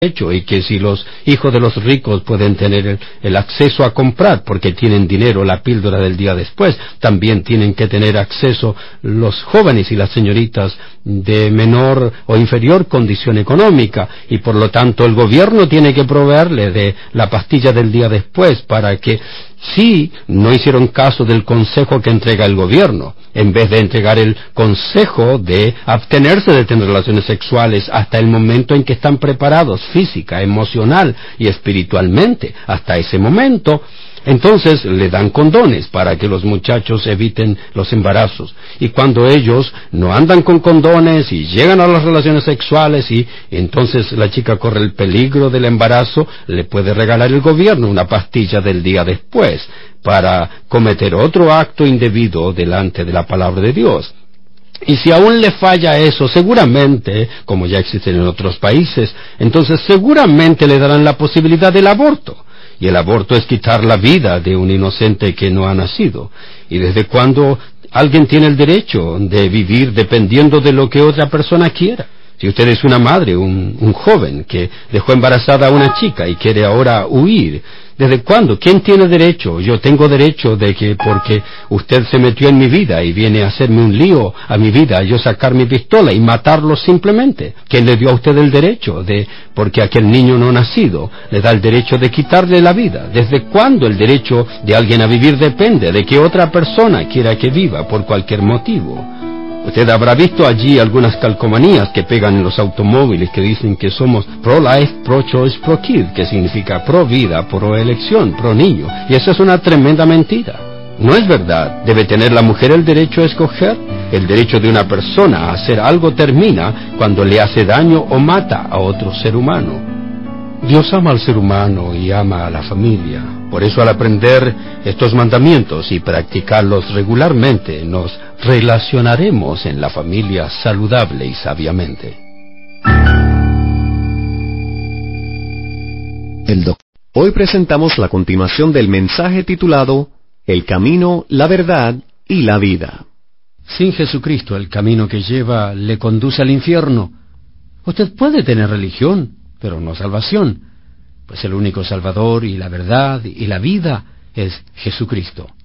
hecho, y que si los hijos de los ricos pueden tener el acceso a comprar porque tienen dinero la píldora del día después, también tienen que tener acceso los jóvenes y las señoritas de menor o inferior condición económica, y por lo tanto el gobierno tiene que proveerle de la pastilla del día después para que, si no hicieron caso del consejo que entrega el gobierno, en vez de entregar el consejo de abstenerse de tener relaciones sexuales hasta el momento en que están preparados física, emocional y espiritualmente, hasta ese momento, entonces le dan condones para que los muchachos eviten los embarazos. Y cuando ellos no andan con condones y llegan a las relaciones sexuales, y entonces la chica corre el peligro del embarazo, le puede regalar el gobierno una pastilla del día después para cometer otro acto indebido delante de la palabra de Dios. Y si aún le falla eso, seguramente, como ya existen en otros países, entonces seguramente le darán la posibilidad del aborto. Y el aborto es quitar la vida de un inocente que no ha nacido. ¿Y desde cuándo alguien tiene el derecho de vivir dependiendo de lo que otra persona quiera? Si usted es una madre, un joven que dejó embarazada a una chica y quiere ahora huir, ¿desde cuándo? ¿Quién tiene derecho? Yo tengo derecho de que porque usted se metió en mi vida y viene a hacerme un lío a mi vida, yo sacar mi pistola y matarlo simplemente. ¿Quién le dio a usted el derecho de, porque aquel niño no nacido, le da el derecho de quitarle la vida? ¿Desde cuándo el derecho de alguien a vivir depende de que otra persona quiera que viva por cualquier motivo? Usted habrá visto allí algunas calcomanías que pegan en los automóviles que dicen que somos pro-life, pro-choice, pro-kid, que significa pro-vida, pro-elección, pro-niño. Y eso es una tremenda mentira. No es verdad. ¿Debe tener la mujer el derecho a escoger? El derecho de una persona a hacer algo termina cuando le hace daño o mata a otro ser humano. Dios ama al ser humano y ama a la familia. Por eso, al aprender estos mandamientos y practicarlos regularmente, nos relacionaremos en la familia saludable y sabiamente. Hoy presentamos la continuación del mensaje titulado El camino, la verdad y la vida. Sin Jesucristo, el camino que lleva le conduce al infierno. Usted puede tener religión, pero no salvación, pues el único Salvador y la verdad y la vida es Jesucristo.